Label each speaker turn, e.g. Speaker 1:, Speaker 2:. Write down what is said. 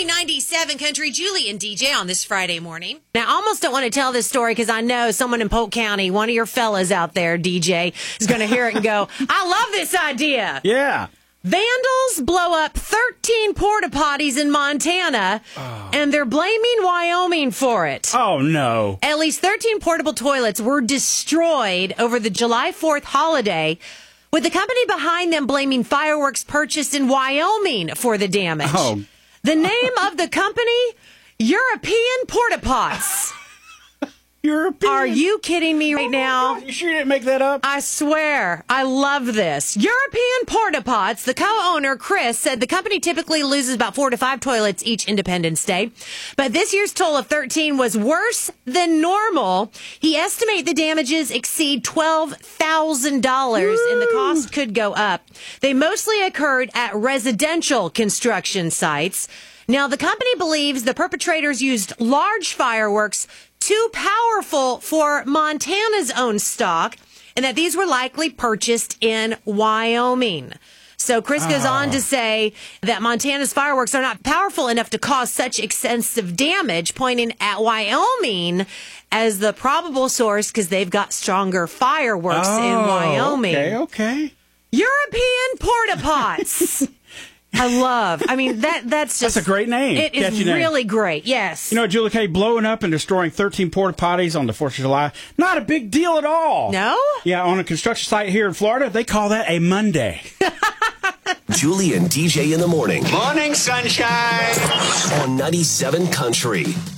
Speaker 1: morning, 97 Country. Julie and DJ on this Friday morning. Now, I almost don't want to tell this story because I know someone in Polk County, one of your fellas out there, DJ, is going to hear it and go, I love this idea.
Speaker 2: Yeah.
Speaker 1: Vandals blow up 13 porta potties in Montana, and they're blaming Wyoming for it.
Speaker 2: Oh, no.
Speaker 1: At least 13 portable toilets were destroyed over the July 4th holiday, with the company behind them blaming fireworks purchased in Wyoming for the damage.
Speaker 2: Oh.
Speaker 1: The name of the company? European Porta Pots.
Speaker 2: European?
Speaker 1: Are you kidding me right now?
Speaker 2: God, you sure you didn't make that up?
Speaker 1: I swear. I love this. European Porta Pots. The co-owner, Chris, said the company typically loses about 4 to 5 toilets each Independence Day. But this year's toll of 13 was worse than normal. He estimates the damages exceed $12,000 and the cost could go up. They mostly occurred at residential construction sites. Now, the company believes the perpetrators used large fireworks too powerful for Montana's own stock, and that these were likely purchased in Wyoming. So Chris goes on to say that Montana's fireworks are not powerful enough to cause such extensive damage, pointing at Wyoming as the probable source because they've got stronger fireworks in Wyoming.
Speaker 2: Okay.
Speaker 1: European Porta Pots. That's
Speaker 2: a great name.
Speaker 1: It is
Speaker 2: Catchy name.
Speaker 1: really great, yes.
Speaker 2: You know, Julie K, blowing up and destroying 13 porta potties on the 4th of July, not a big deal at all.
Speaker 1: No?
Speaker 2: Yeah, on a construction site here in Florida, they call that a Monday.
Speaker 3: Julie and DJ in the morning.
Speaker 4: Morning, sunshine.
Speaker 3: On 97 Country.